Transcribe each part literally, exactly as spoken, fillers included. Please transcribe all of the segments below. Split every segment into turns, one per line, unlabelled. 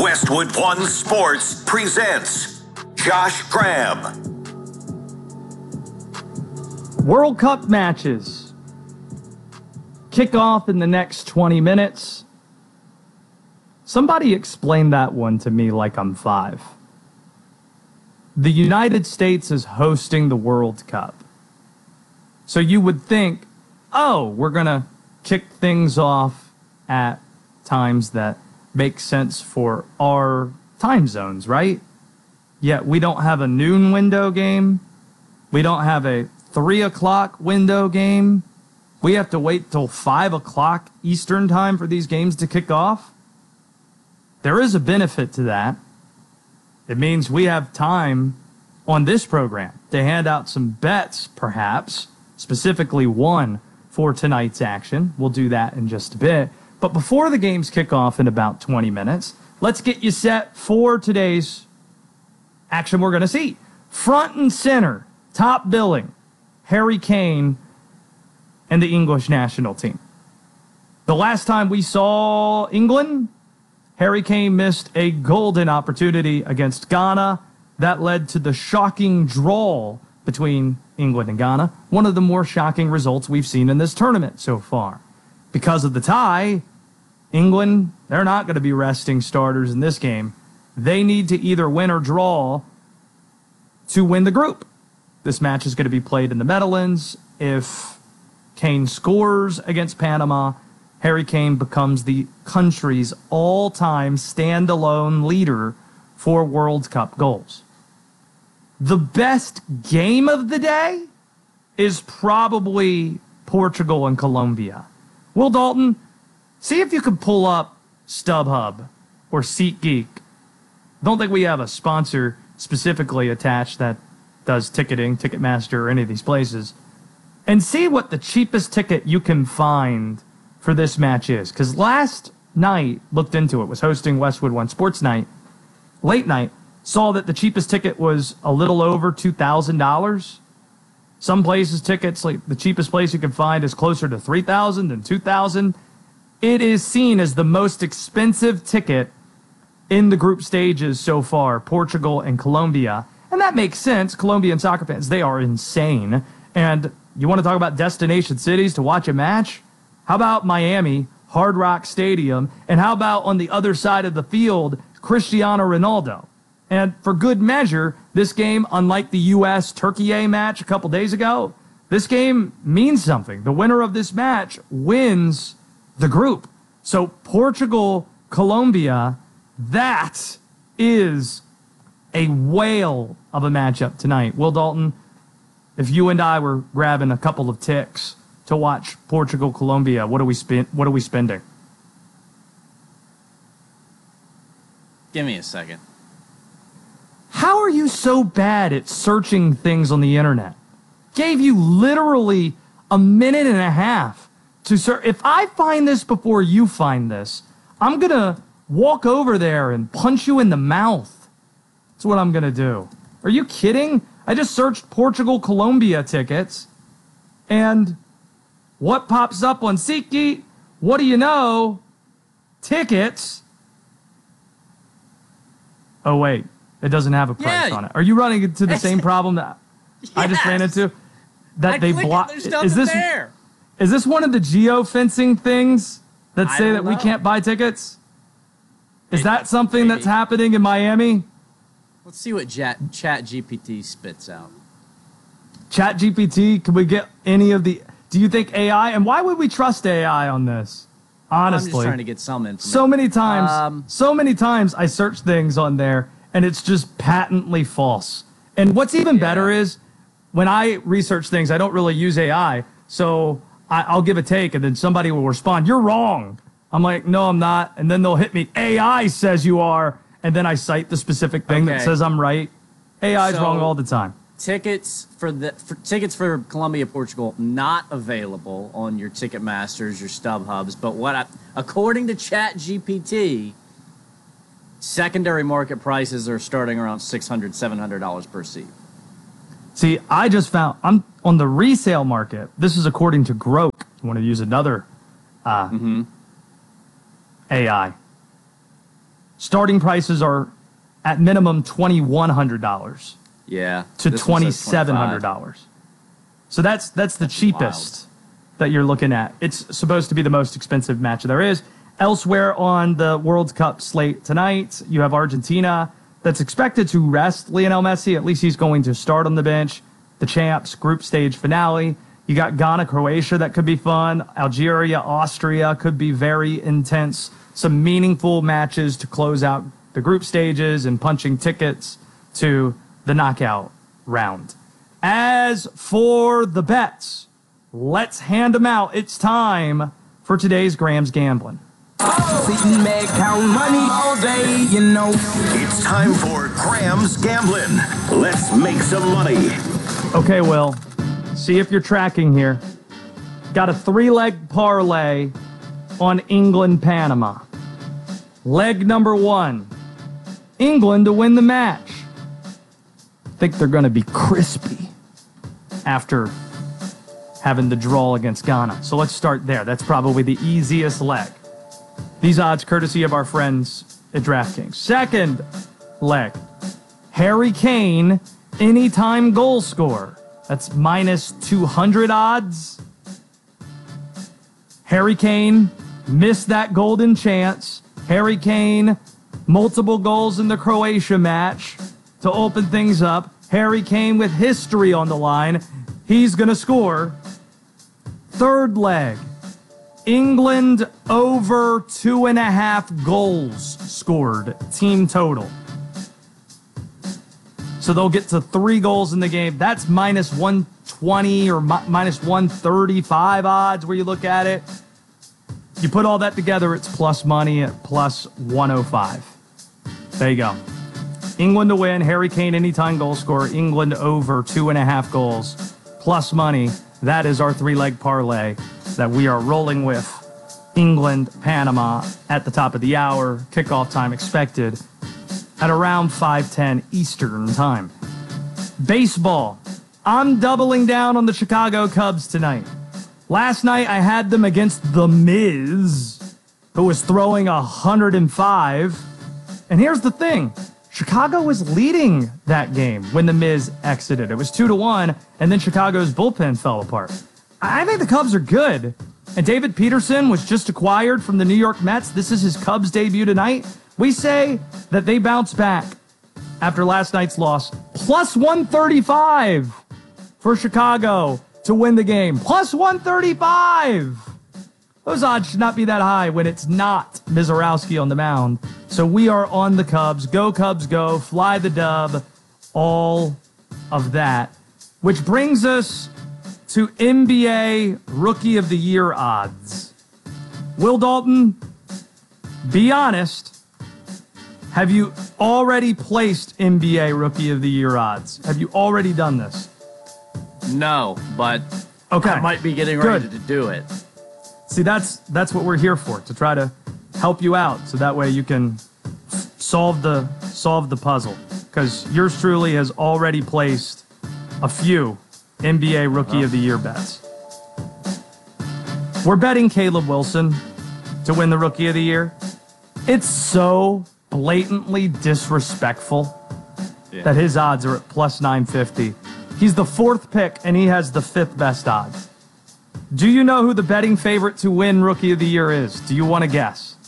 Westwood One Sports presents Josh Graham.
World Cup matches kick off in the next twenty minutes. Somebody explained that one to me like I'm five. The United States is hosting the World Cup. So you would think, oh, we're going to kick things off at times that make sense for our time zones, right? Yet we don't have a noon window game. We don't have a three o'clock window game. We have to wait till five o'clock Eastern time for these games to kick off. There is a benefit to that. It means we have time on this program to hand out some bets, perhaps, specifically one for tonight's action. We'll do that in just a bit. But before the games kick off in about twenty minutes, let's get you set for today's action we're going to see. Front and center, top billing, Harry Kane and the English national team. The last time we saw England, Harry Kane missed a golden opportunity against Ghana that led to the shocking draw between England and Ghana, one of the more shocking results we've seen in this tournament so far. Because of the tie, England, they're not going to be resting starters in this game. They need to either win or draw to win the group. This match is going to be played in the Netherlands. If Kane scores against Panama, Harry Kane becomes the country's all-time standalone leader for World Cup goals. The best game of the day is probably Portugal and Colombia. Will Dalton, see if you can pull up StubHub or SeatGeek. Don't think we have a sponsor specifically attached that does ticketing, Ticketmaster, or any of these places, and see what the cheapest ticket you can find for this match is. Because last night, looked into it, was hosting Westwood One Sports Night, late night, saw that the cheapest ticket was a little over two thousand dollars. Some places tickets, like the cheapest place you can find is closer to three thousand dollars than two thousand dollars. It is seen as the most expensive ticket in the group stages so far, Portugal and Colombia. And that makes sense. Colombian soccer fans, they are insane. And you want to talk about destination cities to watch a match? How about Miami, Hard Rock Stadium? And how about on the other side of the field, Cristiano Ronaldo? And for good measure, this game, unlike the U S Turkey A match a couple days ago, this game means something. The winner of this match wins the group. So Portugal, Colombia, that is a whale of a matchup tonight. Will Dalton, if you and I were grabbing a couple of ticks to watch Portugal, Colombia, what are we spend? What are we spending?
Give me a second.
How are you so bad at searching things on the internet? Gave you literally a minute and a half to search. If I find this before you find this, I'm going to walk over there and punch you in the mouth. That's what I'm going to do. Are you kidding? I just searched Portugal, Colombia tickets, and what pops up on SeatGeek? What do you know? Tickets. Oh, wait. It doesn't have a price
yeah.
on it. Are you running into the same problem that yes. I just ran into? That
I
they block.
Is
this
there.
is this one of the geofencing things that say that
know.
we can't buy tickets? Is
Maybe.
that something
Maybe.
that's happening in Miami?
Let's see what Chat, Chat G P T spits out.
Chat G P T, can we get any of the... Do you think A I... And why would we trust A I on this? Honestly.
I'm just trying to get some information.
So many times,
um,
so many times I search things on there, and it's just patently false. And what's even yeah. better is, when I research things, I don't really use A I, so I, I'll give a take, and then somebody will respond, "You're wrong." I'm like, "No, I'm not." And then they'll hit me, "A I says you are." And then I cite the specific thing okay. that says I'm right. A I is so, wrong all the time.
Tickets for the for, tickets for Colombia, Portugal, not available on your Ticketmasters, your StubHubs. But what, I, according to Chat G P T, secondary market prices are starting around six hundred dollars, seven hundred dollars per seat.
See, I just found, I'm on the resale market. This is according to Groke. You want to use another uh, mm-hmm. A I. Starting prices are at minimum twenty-one hundred dollars
Yeah.
to
this one says
twenty-seven hundred dollars. So that's that's the cheapest that you're looking at. It's supposed to be the most expensive match there is. Elsewhere on the World Cup slate tonight, you have Argentina that's expected to rest Lionel Messi. At least he's going to start on the bench. The champs group stage finale. You got Ghana, Croatia, that could be fun. Algeria, Austria could be very intense. Some meaningful matches to close out the group stages and punching tickets to the knockout round. As for the bets, let's hand them out. It's time for today's Graham's Gambling.
Sitting back, count money all day, you know.
It's time for Graham's Gambling. Let's make some money.
Okay, Will, see if you're tracking here. Got a three-leg parlay on England-Panama. Leg number one, England to win the match. I think they're going to be crispy after having the draw against Ghana. So let's start there. That's probably the easiest leg. These odds courtesy of our friends at DraftKings. Second leg, Harry Kane, anytime goal scorer. That's minus two hundred odds. Harry Kane missed that golden chance. Harry Kane, multiple goals in the Croatia match to open things up. Harry Kane with history on the line. He's going to score. Third leg, England over two and a half goals scored, team total. So they'll get to three goals in the game. That's minus one twenty or mi- minus one thirty-five odds where you look at it. You put all that together, it's plus money at plus one oh five. There you go. England to win, Harry Kane anytime goal scorer, England over two and a half goals, plus money. That is our three-leg parlay that we are rolling with. England, Panama at the top of the hour. Kickoff time expected at around five ten Eastern time. Baseball. I'm doubling down on the Chicago Cubs tonight. Last night I had them against The Miz, who was throwing one hundred five. And here's the thing. Chicago was leading that game when The Miz exited. It was two to one, and then Chicago's bullpen fell apart. I think the Cubs are good. And David Peterson was just acquired from the New York Mets. This is his Cubs debut tonight. We say that they bounce back after last night's loss. Plus one thirty-five for Chicago to win the game. Plus one thirty-five. Those odds should not be that high when it's not Mizorowski on the mound. So we are on the Cubs. Go Cubs go. Fly the dub. All of that. Which brings us to N B A Rookie of the Year odds. Will Dalton, be honest. Have you already placed N B A Rookie of the Year odds? Have you already done this?
No, but
Okay.
I might be getting ready
Good.
to do it.
See, that's that's what we're here for, to try to help you out, so that way you can solve the solve the puzzle. Because yours truly has already placed a few N B A Rookie of the Year bets. We're betting Caleb Wilson to win the Rookie of the Year. It's so blatantly disrespectful
Yeah.
that his odds are at plus nine fifty. He's the fourth pick, and he has the fifth best odds. Do you know who the betting favorite to win Rookie of the Year is? Do you want to guess?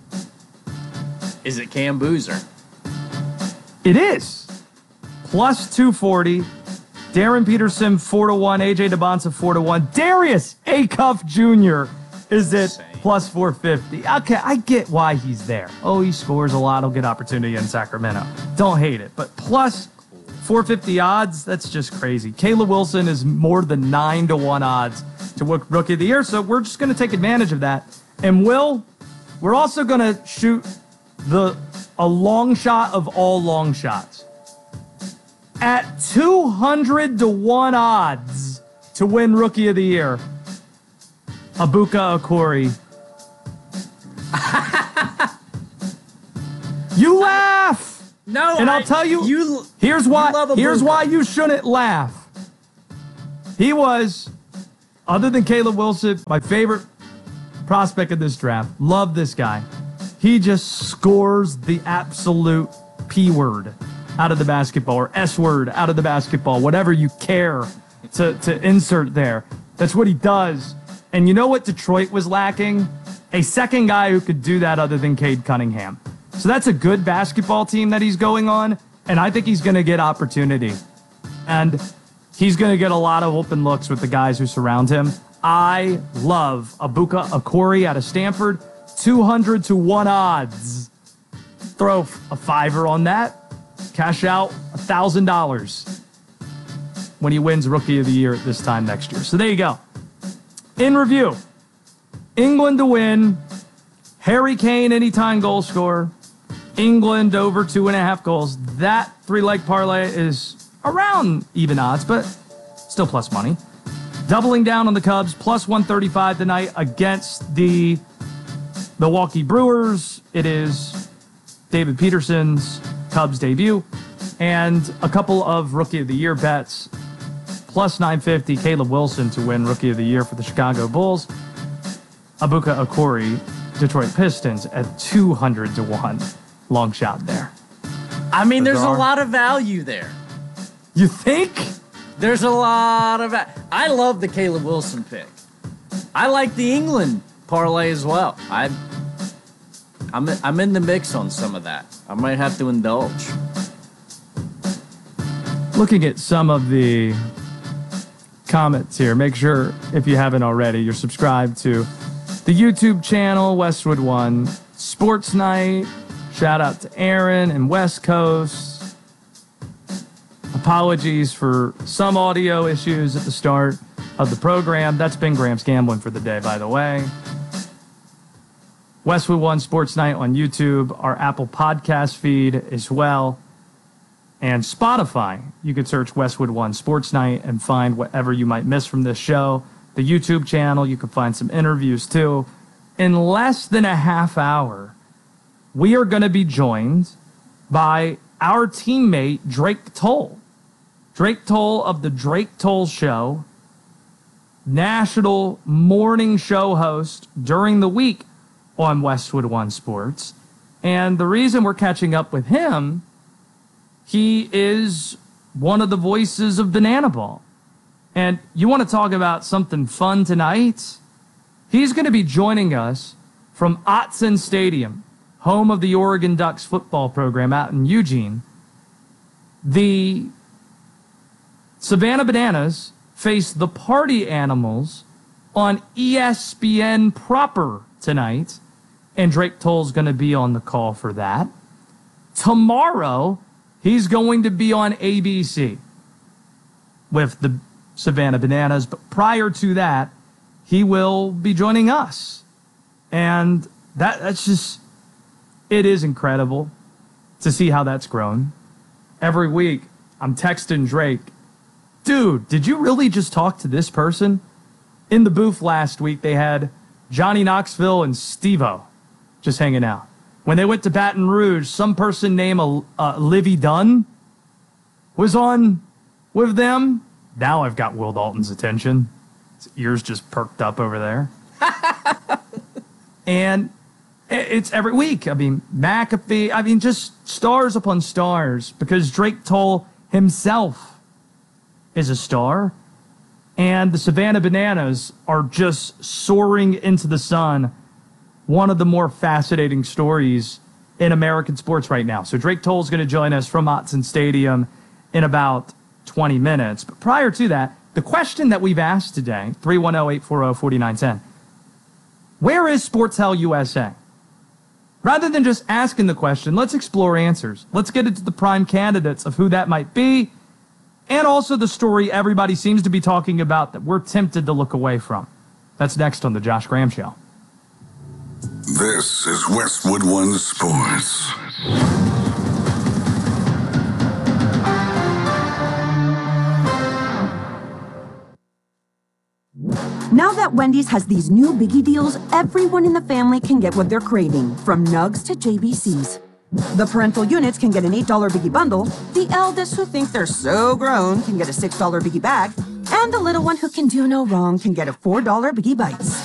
Is it Cam Boozer?
It is. Plus two forty. Darren Peterson, four to one. A J DeBonsa, four to one. Darius Acuff Junior is at
Insane.
plus four fifty. Okay, I get why he's there. Oh, he scores a lot. He'll get opportunity in Sacramento. Don't hate it. But plus four fifty odds, that's just crazy. Caleb Wilson is more than nine to one odds to win Rookie of the Year, so we're just going to take advantage of that. And Will, we're also going to shoot the a long shot of all long shots. At two hundred to one odds to win Rookie of the Year, Abuka Okori. You laugh!
No,
And
I-
I'll tell you,
you
here's
you
why,
love
here's
Abuka.
why you shouldn't laugh. He was, other than Caleb Wilson, my favorite prospect of this draft. Love this guy. he just scores the absolute P word out of the basketball, or S word out of the basketball, whatever you care to, to insert there. That's what he does. And you know what Detroit was lacking? A second guy who could do that other than Cade Cunningham. So that's a good basketball team that he's going on, and I think he's going to get opportunity. And he's going to get a lot of open looks with the guys who surround him. I love Abuka Okori out of Stanford. two hundred to one odds. Throw a fiver on that. Cash out one thousand dollars when he wins Rookie of the Year at this time next year. So there you go. In review, England to win. Harry Kane anytime goal scorer. England over two and a half goals. That three-leg parlay is around even odds, but still plus money. Doubling down on the Cubs, plus one thirty-five tonight against the Milwaukee Brewers. It is David Peterson's Cubs debut. And a couple of Rookie of the Year bets. Plus nine fifty, Caleb Wilson to win Rookie of the Year for the Chicago Bulls. Abuka Okori, Detroit Pistons at two hundred to one. Long shot there.
I mean, there's
Bizarre.
a lot of value there.
You think?
There's a lot of... I love the Caleb Wilson pick. I like the England parlay as well. I, I'm, I'm in the mix on some of that. I might have to indulge.
Looking at some of the comments here, make sure, if you haven't already, you're subscribed to the YouTube channel, Westwood One Sports Night. Shout out to Aaron and West Coast. Apologies for some audio issues at the start of the program. That's been Graham's Gambling for the day, by the way. Westwood One Sports Night on YouTube, our Apple Podcast feed as well, and Spotify. You could search Westwood One Sports Night and find whatever you might miss from this show. The YouTube channel, you can find some interviews too. In less than a half hour, we are going to be joined by our teammate, Drake Toll. Drake Toll of the Drake Toll Show, national morning show host during the week on Westwood One Sports. And the reason we're catching up with him, he is one of the voices of Banana Ball. And you want to talk about something fun tonight? He's going to be joining us from Autzen Stadium, home of the Oregon Ducks football program out in Eugene. The Savannah Bananas face the Party Animals on E S P N proper tonight, and Drake Toll's going to be on the call for that. Tomorrow, he's going to be on A B C with the Savannah Bananas, but prior to that, he will be joining us. And that that's just, it is incredible to see how that's grown. Every week, I'm texting Drake, dude, did you really just talk to this person? In the booth last week, they had Johnny Knoxville and Steve-O just hanging out. When they went to Baton Rouge, some person named uh, Livy Dunn was on with them. Now I've got Will Dalton's attention. His ears just perked up over there. And it's every week. I mean, McAfee, I mean, just stars upon stars, because Drake Toll himself is a star. And the Savannah Bananas are just soaring into the sun. One of the more fascinating stories in American sports right now. So Drake Toll is going to join us from Autzen Stadium in about twenty minutes. But prior to that, the question that we've asked today, three one zero, eight four zero, four nine one zero, where is Sports Hell U S A? Rather than just asking the question, let's explore answers. Let's get into the prime candidates of who that might be, and also the story everybody seems to be talking about that we're tempted to look away from. That's next on The Josh Graham Show.
This is Westwood One Sports.
Now that Wendy's has these new biggie deals, everyone in the family can get what they're craving, from nugs to J B Cs. The parental units can get an eight dollar biggie bundle, the eldest who think they're so grown can get a six dollar biggie bag, and the little one who can do no wrong can get a four dollar biggie bites.